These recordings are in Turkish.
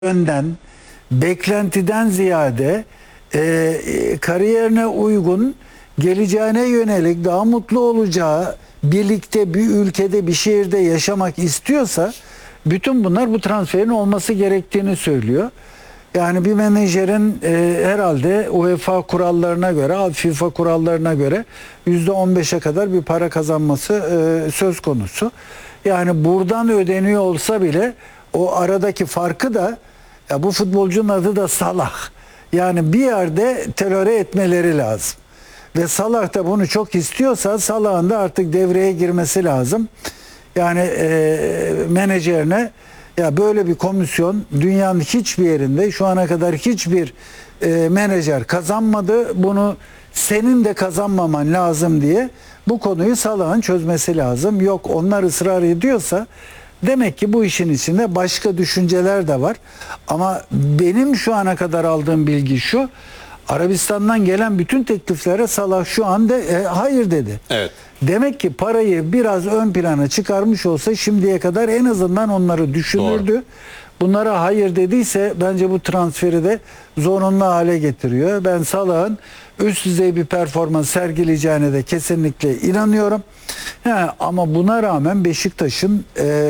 yönden, beklentiden ziyade kariyerine uygun, geleceğine yönelik daha mutlu olacağı, birlikte bir ülkede, bir şehirde yaşamak istiyorsa bütün bunlar bu transferin olması gerektiğini söylüyor. Yani bir menajerin herhalde UEFA kurallarına göre, FIFA kurallarına göre %15'e kadar bir para kazanması söz konusu. Yani buradan ödeniyor olsa bile o aradaki farkı da, ya bu futbolcunun adı da Salah. Yani bir yerde tolere etmeleri lazım. Ve Salah da bunu çok istiyorsa Salah'ın da artık devreye girmesi lazım. Yani menajerine, ya böyle bir komisyon dünyanın hiçbir yerinde şu ana kadar hiçbir menajer kazanmadı. Bunu senin de kazanmaman lazım diye bu konuyu Salah'ın çözmesi lazım. Yok, onlar ısrar ediyorsa demek ki bu işin içinde başka düşünceler de var. Ama benim şu ana kadar aldığım bilgi şu: Arabistan'dan gelen bütün tekliflere Salah şu anda hayır dedi. Evet. Demek ki parayı biraz ön plana çıkarmış olsa şimdiye kadar en azından onları düşünürdü. Doğru. Bunlara hayır dediyse bence bu transferi de zorunlu hale getiriyor. Ben Salah'ın üst düzey bir performans sergileyeceğine de kesinlikle inanıyorum. Ama buna rağmen Beşiktaş'ın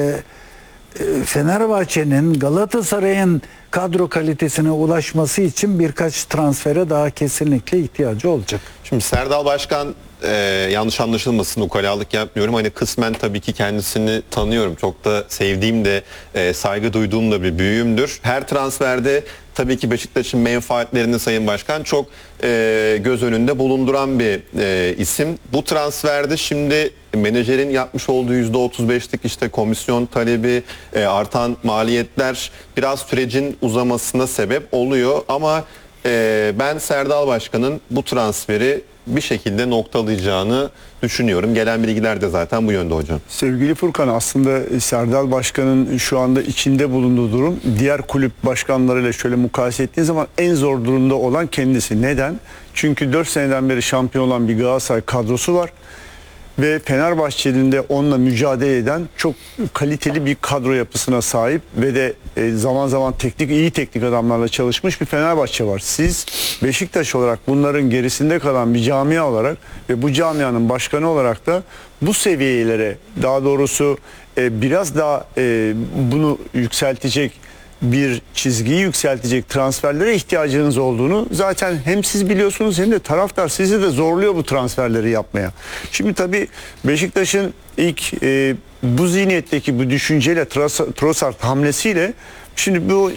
Fenerbahçe'nin, Galatasaray'ın kadro kalitesine ulaşması için birkaç transfere daha kesinlikle ihtiyacı olacak. Şimdi Serdal Başkan, yanlış anlaşılmasın, ukalalık yapmıyorum. Hani kısmen tabii ki kendisini tanıyorum. Çok da sevdiğim de saygı duyduğum da bir büyüğümdür. Her transferde tabii ki Beşiktaş'ın menfaatlerini Sayın Başkan çok göz önünde bulunduran bir isim. Bu transferde şimdi menajerin yapmış olduğu %35'lik işte komisyon talebi, artan maliyetler biraz sürecin uzamasına sebep oluyor. Ama ben Serdal Başkan'ın bu transferi bir şekilde noktalayacağını düşünüyorum. Gelen bilgiler de zaten bu yönde hocam. Sevgili Furkan, aslında Serdal Başkan'ın şu anda içinde bulunduğu durum diğer kulüp başkanlarıyla şöyle mukayese ettiğin zaman en zor durumda olan kendisi. Neden? Çünkü 4 seneden beri şampiyon olan bir Galatasaray kadrosu var. Ve Fenerbahçe'nin de onunla mücadele eden çok kaliteli bir kadro yapısına sahip ve de zaman zaman iyi teknik adamlarla çalışmış bir Fenerbahçe var. Siz Beşiktaş olarak bunların gerisinde kalan bir camia olarak ve bu camianın başkanı olarak da bu seviyelere, daha doğrusu biraz daha bunu yükseltecek, bir çizgiyi yükseltecek transferlere ihtiyacınız olduğunu zaten hem siz biliyorsunuz hem de taraftar sizi de zorluyor bu transferleri yapmaya. Şimdi tabii Beşiktaş'ın ilk bu zihniyetteki bu düşünceyle Trossard hamlesiyle şimdi bu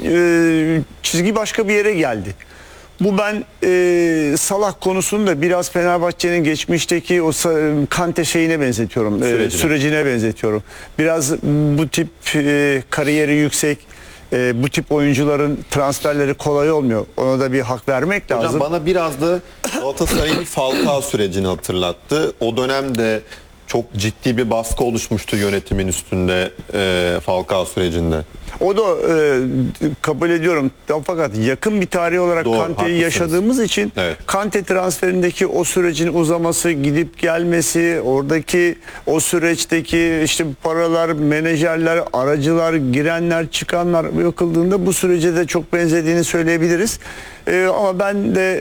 çizgi başka bir yere geldi. Bu ben Salah konusunu da biraz Fenerbahçe'nin geçmişteki o Kante şeyine benzetiyorum, sürecine benzetiyorum. Biraz bu tip kariyeri yüksek, bu tip oyuncuların transferleri kolay olmuyor. Ona da bir hak vermek lazım. Hocam bana biraz da Galatasaray'ın Falcao sürecini hatırlattı. O dönemde çok ciddi bir baskı oluşmuştu yönetimin üstünde Falcao sürecinde. O da kabul ediyorum. Fakat yakın bir tarih olarak Kante'yi yaşadığımız için evet, Kante transferindeki o sürecin uzaması, gidip gelmesi, oradaki o süreçteki işte paralar, menajerler, aracılar, girenler, çıkanlar bakıldığında bu sürece de çok benzediğini söyleyebiliriz. Ama ben de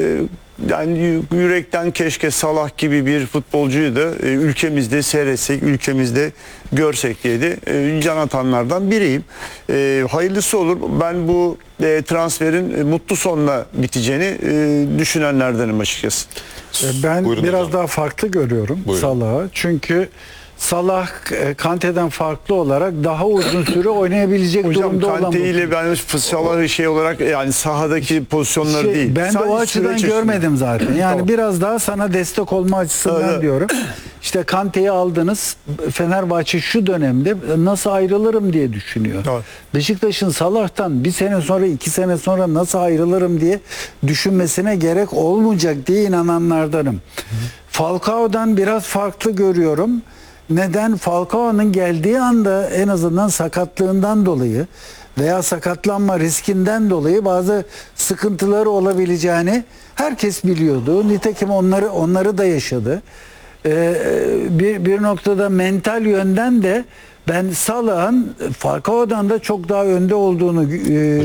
yani yürekten keşke Salah gibi bir futbolcuyu da ülkemizde seyretsek, ülkemizde görsek diye de can atanlardan biriyim. Hayırlısı olur. Ben bu transferin mutlu sonla biteceğini düşünenlerdenim açıkçası. Ben Buyurun biraz hocam, daha farklı görüyorum Salah'ı. Çünkü Salah Kante'den farklı olarak daha uzun süre oynayabilecek durumda olan. Kante ile ben Salah'ı şey olarak, yani sahadaki pozisyonları değil. Ben de o açıdan görmedim zaten. Yani tamam, biraz daha sana destek olma açısından diyorum. İşte Kante'yi aldınız. Fenerbahçe şu dönemde nasıl ayrılırım diye düşünüyor. Evet. Beşiktaş'ın Salah'tan bir sene sonra, 2 sene sonra nasıl ayrılırım diye düşünmesine gerek olmayacak diye inananlardanım. Falcao'dan biraz farklı görüyorum. Neden? Falcao'nun geldiği anda en azından sakatlığından dolayı veya sakatlanma riskinden dolayı bazı sıkıntıları olabileceğini herkes biliyordu. Nitekim onları da yaşadı. Bir noktada mental yönden de Ben Salah'ın Falcao'dan da çok daha önde olduğunu